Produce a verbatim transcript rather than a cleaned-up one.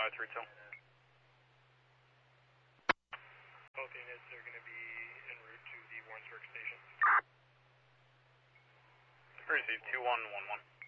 five three two. Both units are going to be en route to the Warrensburg station. Receive two one one one.